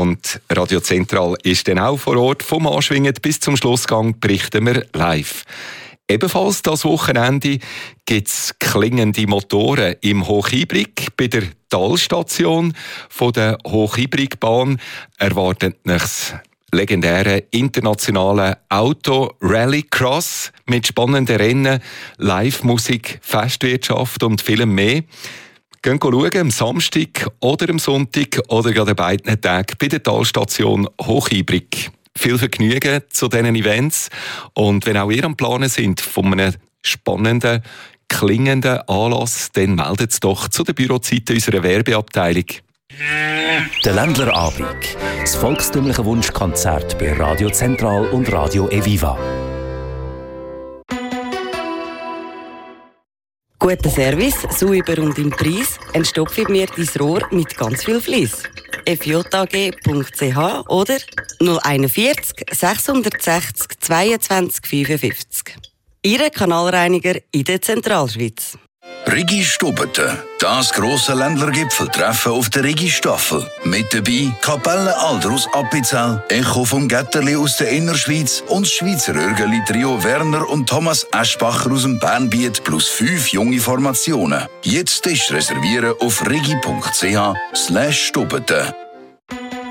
Und Radio Zentral ist dann auch vor Ort. Vom Anschwingen bis zum Schlussgang berichten wir live. Ebenfalls das Wochenende gibt es klingende Motoren im Hochhybrig. Bei der Talstation von der Hochhybrigbahn erwartet uns legendäre internationale Auto-Rallycross mit spannenden Rennen, Live-Musik, Festwirtschaft und vielem mehr. Gehen schauen, am Samstag oder am Sonntag oder gerade an beiden Tagen bei der Talstation Hochhybrig. Viel Vergnügen zu diesen Events. Und wenn auch ihr am Planen sind von einem spannenden, klingenden Anlass, dann meldet es doch zu der Bürozeit unserer Werbeabteilung. Der Ländlerabend. Das volkstümliche Wunschkonzert bei Radio Zentral und Radio Eviva. Guter Service, sauber und im Preis, ein stoppfirmiertes Rohr mit ganz viel Fliess. fjag.ch oder 041 660 22 55. Ihre Kanalreiniger in der Zentralschweiz. Rigi Stubete, das grosse Ländlergipfeltreffen auf der Rigi-Staffel. Mit dabei Kapelle Alder aus Appenzell, Echo vom Getterli aus der Innerschweiz und das Schweizer Örgeli-Trio Werner und Thomas Eschbacher aus dem Bernbiet plus 5 junge Formationen. Jetzt ist reservieren auf rigi.ch/Stubete.